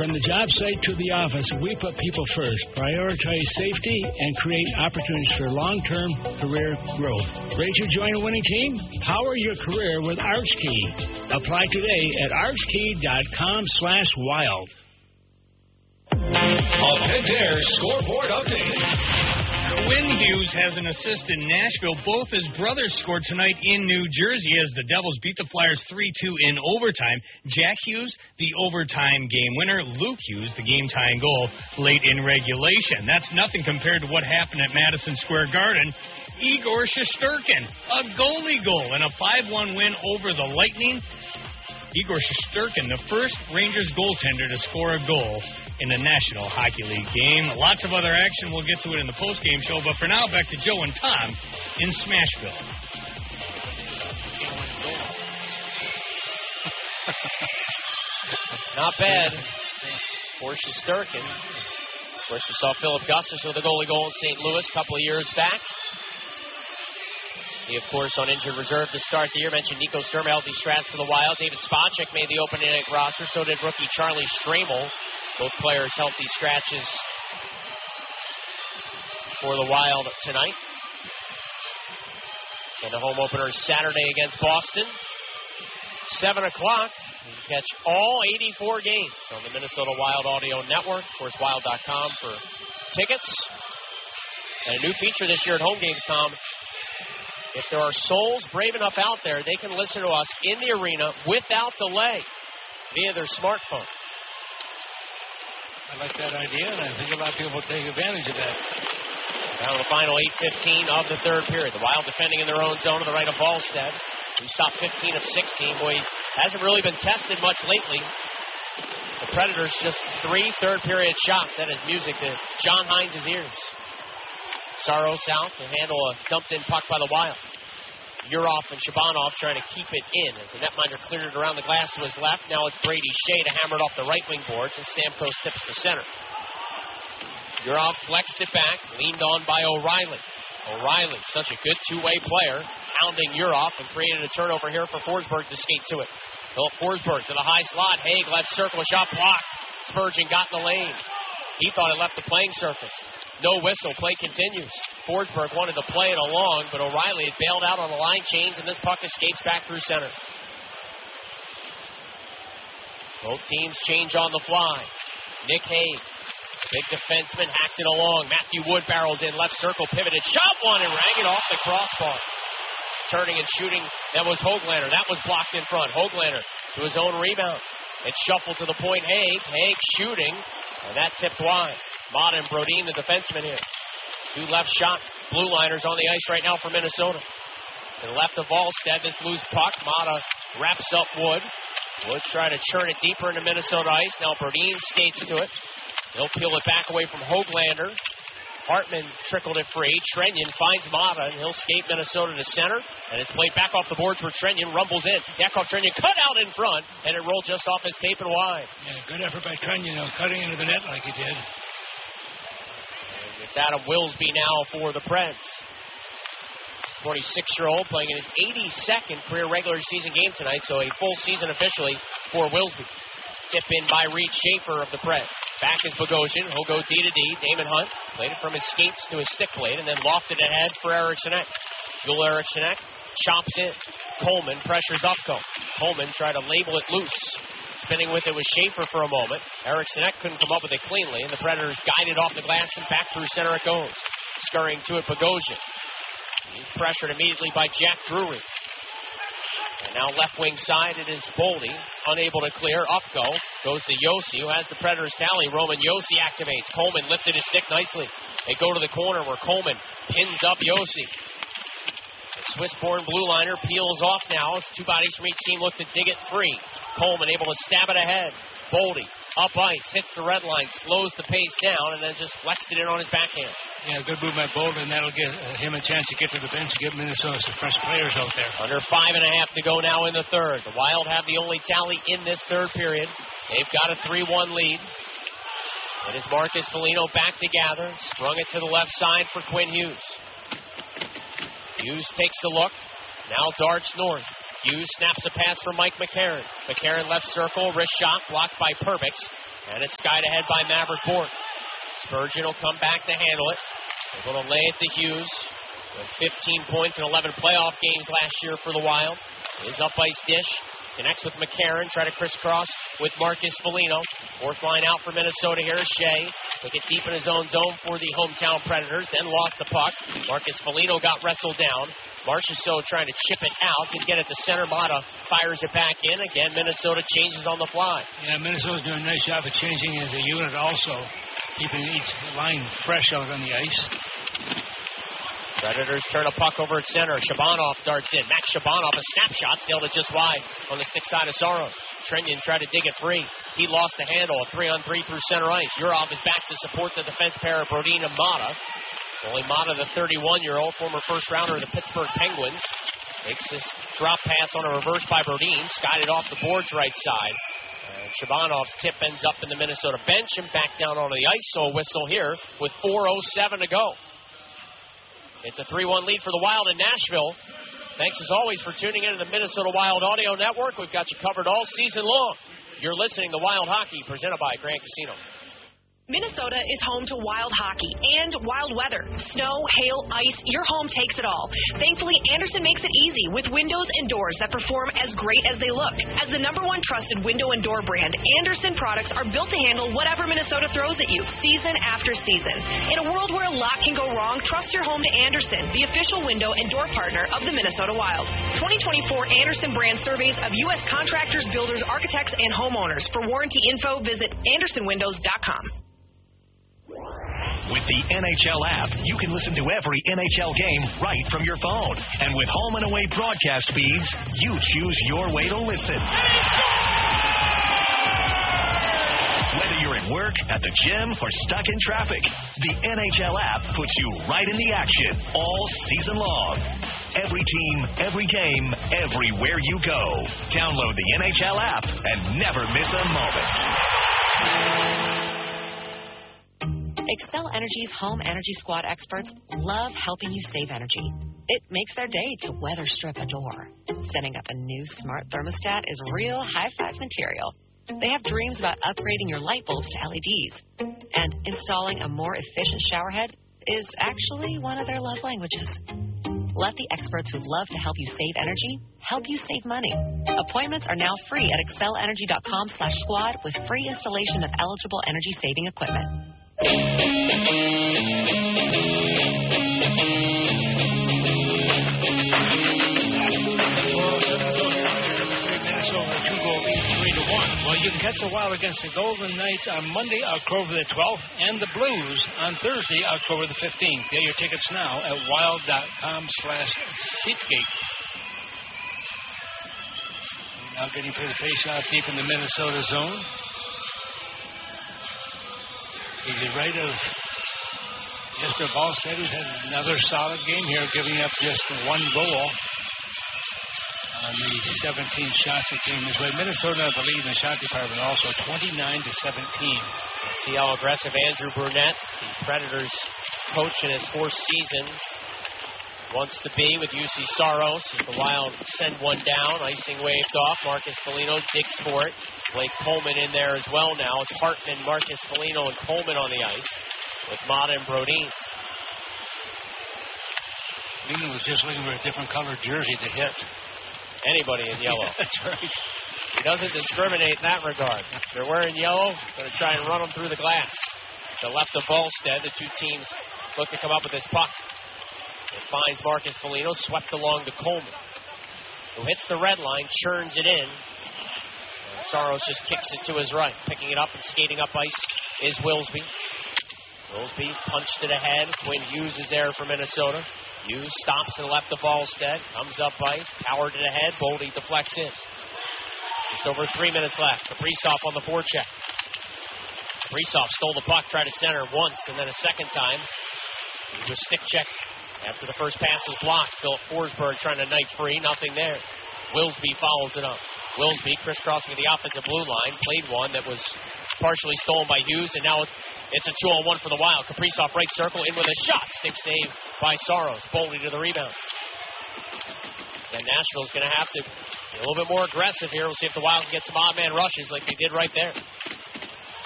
From the job site to the office, we put people first, prioritize safety, and create opportunities for long-term career growth. Ready to join a winning team? Power your career with ArchKey. Apply today at archkey.com/wild. A Pentair scoreboard update. Quinn Hughes has an assist in Nashville. Both his brothers scored tonight in New Jersey as the Devils beat the Flyers 3-2 in overtime. Jack Hughes, the overtime game winner. Luke Hughes, the game-tying goal late in regulation. That's nothing compared to what happened at Madison Square Garden. Igor Shesterkin, a goalie goal and a 5-1 win over the Lightning. Igor Shesterkin, the first Rangers goaltender to score a goal in the National Hockey League game. Lots of other action. We'll get to it in the post-game show. But for now, back to Joe and Tom in Smashville. Not bad for Shesterkin. Of course, we saw Philip Gustafson with a goalie goal in St. Louis a couple of years back. He, of course, on injured reserve to start the year. Mentioned Nico Sturm, healthy scratch for the Wild. David Spacek made the opening night roster. So did rookie Charlie Stramel. Both players healthy scratches for the Wild tonight. And the home opener is Saturday against Boston. 7 o'clock. You can catch all 84 games on the Minnesota Wild Audio Network. Of course, wild.com for tickets. And a new feature this year at home games, Tom. If there are souls brave enough out there, they can listen to us in the arena without delay via their smartphone. I like that idea, and I think a lot of people will take advantage of that. Down to the final 8:15 of the third period. The Wild defending in their own zone to the right of Wallstead. He stopped 15 of 16. Boy, he hasn't really been tested much lately. The Predators just 3 third-period shots. That is music to John Hines' ears. Saros out to handle a dumped-in puck by the Wild. Urov and Shabanov trying to keep it in as the netminder cleared it around the glass to his left. Now it's Brady Shea to hammer it off the right wing boards, and Stamkos tips to center. Urov flexed it back, leaned on by O'Reilly. O'Reilly, such a good two-way player, hounding Urov and created a turnover here for Forsberg to skate to it. Philip Forsberg to the high slot. Haig left circle, shot blocked. Spurgeon got in the lane. He thought it left the playing surface. No whistle, play continues. Forsberg wanted to play it along, but O'Reilly had bailed out on the line change, and this puck escapes back through center. Both teams change on the fly. Nick Haig, big defenseman, hacked it along. Matthew Wood barrels in, left circle, pivoted, shot one, and rang it off the crossbar. Turning and shooting, that was Höglander. That was blocked in front. Höglander to his own rebound. It's shuffled to the point, Haig shooting, and that tipped wide. Mata and Brodin, the defenseman here. 2 left shot blue liners on the ice right now for Minnesota. To the left of Wallstead, this loose puck. Mata wraps up Wood. Wood trying to churn it deeper into Minnesota ice. Now Brodin skates to it. He'll peel it back away from Höglander. Hartman trickled it free. Trenyon finds Mata, and he'll skate Minnesota to center. And it's played back off the boards where Trenyon rumbles in. Yakov Trenyon cut out in front, and it rolled just off his tape and wide. Yeah, good effort by Trenyon, cutting into the net like he did. And it's Adam Wilsby now for the Preds. 26-year-old playing in his 82nd career regular season game tonight, so a full season officially for Wilsby. Tip in by Reed Schaefer of the Preds. Back is Bogosian. He'll go D-to-D. Damon Hunt played it from his skates to his stick blade and then lofted ahead for Eriksson Ek. Joel Eriksson Ek chops in. Coleman pressures Ufko. Coleman tried to label it loose. Spinning with it was Schaefer for a moment. Eriksson Ek couldn't come up with it cleanly, and the Predators guided off the glass and back through center it goes. Scurrying to it, Bogosian. He's pressured immediately by Jack Drury. And now left wing side, it is Boldy, unable to clear. Ufko goes to Yossi, who has the Predators tally. Roman Yossi activates. Coleman lifted his stick nicely. They go to the corner where Coleman pins up Yossi. The Swiss-born blue liner peels off now. It's 2 bodies from each team look to dig it free. Coleman able to stab it ahead. Boldy up ice, hits the red line, slows the pace down, and then just flexed it in on his backhand. Yeah, good move by Boldy, and that'll give him a chance to get to the bench and get Minnesota some fresh players out there. Under 5.5 to go now in the third. The Wild have the only tally in this third period. They've got a 3-1 lead. It is Marcus Foligno back to gather. Sprung it to the left side for Quinn Hughes. Hughes takes a look. Now darts north. Hughes snaps a pass for Mike McCarron. McCarron left circle, wrist shot, blocked by Perbix. And it's skied ahead by Maverick Bourne. Spurgeon will come back to handle it. Able to lay it to Hughes. With 15 points in 11 playoff games last year for the Wild. His up-ice dish. Connects with McCarron. Try to crisscross with Marcus Foligno. Fourth line out for Minnesota here is Shea. Took it deep in his own zone for the hometown Predators. Then lost the puck. Marcus Foligno got wrestled down. Marchessault trying to chip it out. Didn't get it to center. Mata fires it back in. Again, Minnesota changes on the fly. Yeah, Minnesota's doing a nice job of changing as a unit also. Keeping each line fresh out on the ice. Predators turn a puck over at center. Shabanov darts in. Max Shabanov, a snapshot, sailed it just wide on the stick side of Saros. Trenyon tried to dig it free. He lost the handle. A 3-on-3 through center ice. Yurov is back to support the defense pair of Brodin and Mata. Only Mata, the 31-year-old, former first-rounder of the Pittsburgh Penguins. Makes this drop pass on a reverse by Brodin. Skied it off the boards right side. And Shabanov's tip ends up in the Minnesota bench and back down onto the ice. So a whistle here with 4:07 to go. It's a 3-1 lead for the Wild in Nashville. Thanks as always for tuning into the Minnesota Wild Audio Network. We've got you covered all season long. You're listening to Wild Hockey, presented by Grand Casino. Minnesota is home to wild hockey and wild weather. Snow, hail, ice, your home takes it all. Thankfully, Andersen makes it easy with windows and doors that perform as great as they look. As the #1 trusted window and door brand, Andersen products are built to handle whatever Minnesota throws at you, season after season. In a world where a lot can go wrong, trust your home to Andersen, the official window and door partner of the Minnesota Wild. 2024 Andersen brand surveys of U.S. contractors, builders, architects, and homeowners. For warranty info, visit AndersonWindows.com. With the NHL app, you can listen to every NHL game right from your phone. And with home and away broadcast feeds, you choose your way to listen. Whether you're at work, at the gym, or stuck in traffic, the NHL app puts you right in the action all season long. Every team, every game, everywhere you go. Download the NHL app and never miss a moment. Xcel Energy's Home Energy Squad experts love helping you save energy. It makes their day to weather strip a door. Setting up a new smart thermostat is real high-five material. They have dreams about upgrading your light bulbs to LEDs. And installing a more efficient showerhead is actually one of their love languages. Let the experts who love to help you save energy help you save money. Appointments are now free at xcelenergy.com/squad with free installation of eligible energy-saving equipment. Well, you can catch the Wild against the Golden Knights on Monday, October the 12th, and the Blues on Thursday, October the 15th. Get your tickets now at wild.com/SeatGate. Now getting for the face-off deep in the Minnesota zone. To the right of Jesper Wallstedt, who's had another solid game here, giving up just one goal on the 17 shots that came his way. Minnesota, I believe, in the shot department also 29-17. Let's see how aggressive Andrew Brunette, the Predators coach in his fourth season, wants to be with UC Saros. As the Wild send one down, icing waved off. Marcus Foligno digs for it. Blake Coleman in there as well now. It's Hartman, Marcus Foligno, and Coleman on the ice with Mata and Brodin. Foligno was just looking for a different colored jersey to hit. Anybody in yellow. That's right. He doesn't discriminate in that regard. They're wearing yellow, going to try and run them through the glass. To left of Volstead, the two teams look to come up with this puck. It finds Marcus Foligno, swept along to Coleman, who hits the red line, churns it in. And Saros just kicks it to his right. Picking it up and skating up ice is Wilsby. Wilsby punched it ahead. Quinn Hughes is there for Minnesota. Hughes stops to the left of Volstead, comes up ice, powered it ahead. Boldy deflects in. Just over 3 minutes left. Kaprizov on the forecheck. Kaprizov stole the puck, tried to center once, and then a second time. He was stick checked after the first pass was blocked. Philip Forsberg trying to knife free, nothing there. Wilsby follows it up. Wilsby crisscrossing the offensive blue line, played one that was partially stolen by Hughes, and now it's a 2-on-1 for the Wild. Kaprizov right circle, in with a shot. Stick save by Saros. Boldy to the rebound. And Nashville's going to have to be a little bit more aggressive here. We'll see if the Wild can get some odd man rushes like they did right there.